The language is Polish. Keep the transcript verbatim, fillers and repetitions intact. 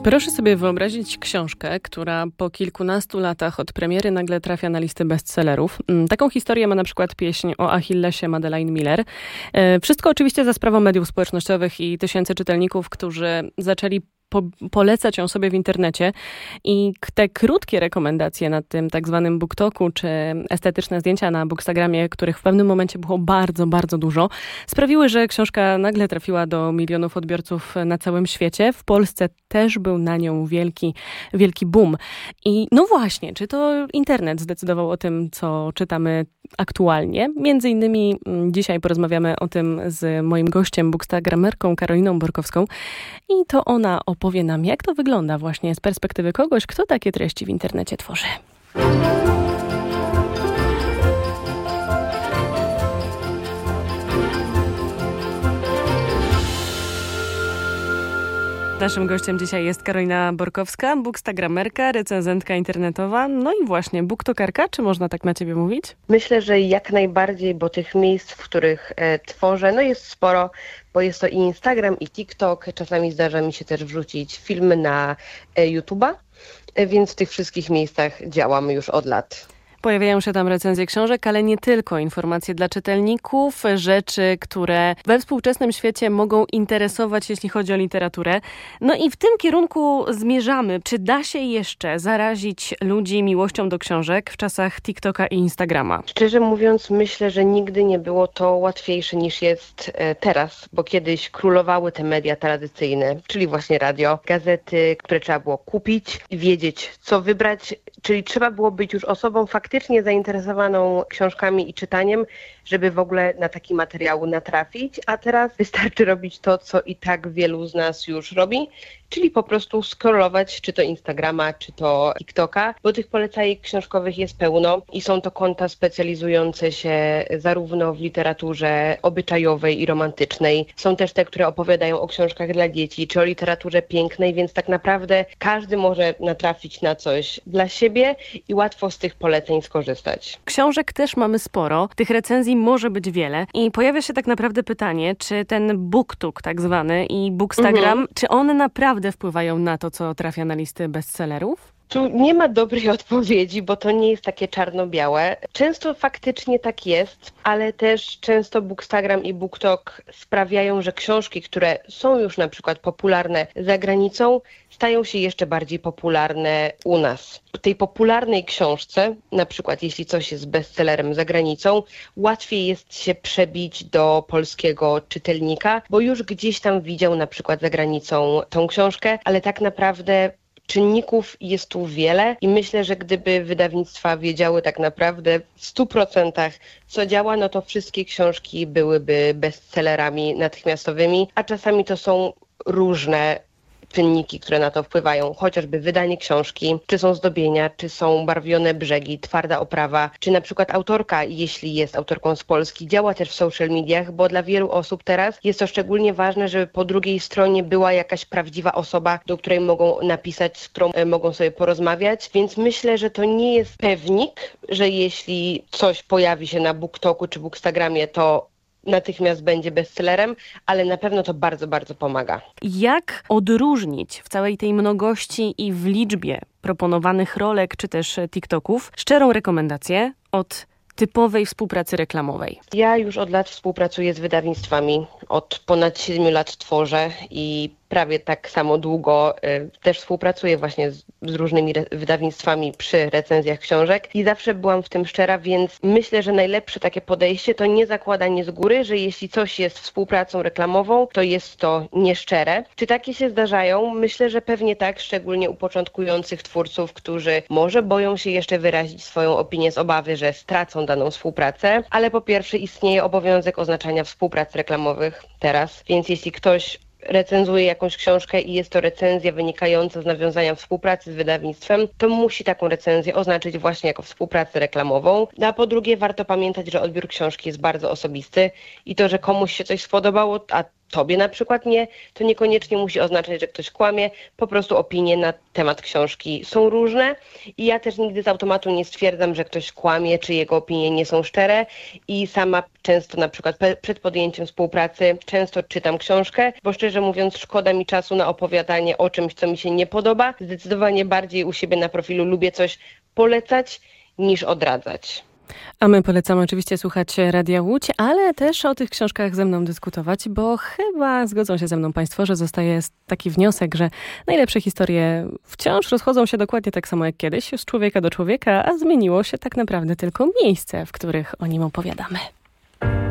Proszę sobie wyobrazić książkę, która po kilkunastu latach od premiery nagle trafia na listy bestsellerów. Taką historię ma na przykład pieśń o Achillesie Madeleine Miller. Wszystko oczywiście za sprawą mediów społecznościowych i tysięcy czytelników, którzy zaczęli po, polecać ją sobie w internecie i te krótkie rekomendacje na tym tak zwanym BookToku, czy estetyczne zdjęcia na Bookstagramie, których w pewnym momencie było bardzo, bardzo dużo, sprawiły, że książka nagle trafiła do milionów odbiorców na całym świecie. W Polsce też był na nią wielki, wielki boom. I no właśnie, czy to internet zdecydował o tym, co czytamy aktualnie? Między innymi dzisiaj porozmawiamy o tym z moim gościem, bookstagramerką Karoliną Borkowską, i to ona opowie nam, jak to wygląda właśnie z perspektywy kogoś, kto takie treści w internecie tworzy. Naszym gościem dzisiaj jest Karolina Borkowska, bookstagramerka, recenzentka internetowa, no i właśnie booktokarka. Czy można tak na ciebie mówić? Myślę, że jak najbardziej, bo tych miejsc, w których e, tworzę, no jest sporo, bo jest to i Instagram, i TikTok. Czasami zdarza mi się też wrzucić filmy na e, YouTube'a, e, więc w tych wszystkich miejscach działam już od lat. Pojawiają się tam recenzje książek, ale nie tylko. Informacje dla czytelników, rzeczy, które we współczesnym świecie mogą interesować, jeśli chodzi o literaturę. No i w tym kierunku zmierzamy. Czy da się jeszcze zarazić ludzi miłością do książek w czasach TikToka i Instagrama? Szczerze mówiąc, myślę, że nigdy nie było to łatwiejsze niż jest teraz, bo kiedyś królowały te media tradycyjne, czyli właśnie radio, gazety, które trzeba było kupić, wiedzieć, co wybrać, czyli trzeba było być już osobą faktycznie zainteresowaną książkami i czytaniem, żeby w ogóle na taki materiał natrafić, a teraz wystarczy robić to, co i tak wielu z nas już robi, czyli po prostu scrollować czy to Instagrama, czy to TikToka, bo tych polecajek książkowych jest pełno i są to konta specjalizujące się zarówno w literaturze obyczajowej i romantycznej. Są też te, które opowiadają o książkach dla dzieci, czy o literaturze pięknej, więc tak naprawdę każdy może natrafić na coś dla siebie i łatwo z tych poleceń skorzystać. Książek też mamy sporo, tych recenzji może być wiele i pojawia się tak naprawdę pytanie, czy ten BookTok tak zwany i Bookstagram, mhm. czy one naprawdę wpływają na to, co trafia na listy bestsellerów? Tu nie ma dobrej odpowiedzi, bo to nie jest takie czarno-białe. Często faktycznie tak jest, ale też często Bookstagram i BookTok sprawiają, że książki, które są już na przykład popularne za granicą, stają się jeszcze bardziej popularne u nas. W tej popularnej książce, na przykład jeśli coś jest bestsellerem za granicą, łatwiej jest się przebić do polskiego czytelnika, bo już gdzieś tam widział na przykład za granicą tą książkę, ale tak naprawdę czynników jest tu wiele i myślę, że gdyby wydawnictwa wiedziały tak naprawdę w stu procentach co działa, no to wszystkie książki byłyby bestsellerami natychmiastowymi, a czasami to są różne czynniki, które na to wpływają, chociażby wydanie książki, czy są zdobienia, czy są barwione brzegi, twarda oprawa, czy na przykład autorka, jeśli jest autorką z Polski, działa też w social mediach, bo dla wielu osób teraz jest to szczególnie ważne, żeby po drugiej stronie była jakaś prawdziwa osoba, do której mogą napisać, z którą mogą sobie porozmawiać, więc myślę, że to nie jest pewnik, że jeśli coś pojawi się na BookToku czy Bookstagramie, to natychmiast będzie bestsellerem, ale na pewno to bardzo, bardzo pomaga. Jak odróżnić w całej tej mnogości i w liczbie proponowanych rolek czy też TikToków szczerą rekomendację od typowej współpracy reklamowej? Ja już od lat współpracuję z wydawnictwami. Od ponad siedmiu lat tworzę i prawie tak samo długo y, też współpracuję właśnie z, z różnymi re- wydawnictwami przy recenzjach książek i zawsze byłam w tym szczera, więc myślę, że najlepsze takie podejście to nie zakładanie z góry, że jeśli coś jest współpracą reklamową, to jest to nieszczere. Czy takie się zdarzają? Myślę, że pewnie tak, szczególnie u początkujących twórców, którzy może boją się jeszcze wyrazić swoją opinię z obawy, że stracą daną współpracę, ale po pierwsze istnieje obowiązek oznaczania współprac reklamowych teraz, więc jeśli ktoś recenzuje jakąś książkę i jest to recenzja wynikająca z nawiązania współpracy z wydawnictwem, to musi taką recenzję oznaczyć właśnie jako współpracę reklamową. No a po drugie warto pamiętać, że odbiór książki jest bardzo osobisty i to, że komuś się coś spodobało, a tobie na przykład nie, to niekoniecznie musi oznaczać, że ktoś kłamie. Po prostu opinie na temat książki są różne i ja też nigdy z automatu nie stwierdzam, że ktoś kłamie, czy jego opinie nie są szczere i sama często na przykład pe- przed podjęciem współpracy często czytam książkę, bo szczerze mówiąc szkoda mi czasu na opowiadanie o czymś, co mi się nie podoba. Zdecydowanie bardziej u siebie na profilu lubię coś polecać niż odradzać. A my polecamy oczywiście słuchać Radia Łódź, ale też o tych książkach ze mną dyskutować, bo chyba zgodzą się ze mną Państwo, że zostaje taki wniosek, że najlepsze historie wciąż rozchodzą się dokładnie tak samo jak kiedyś, z człowieka do człowieka, a zmieniło się tak naprawdę tylko miejsce, w których o nim opowiadamy.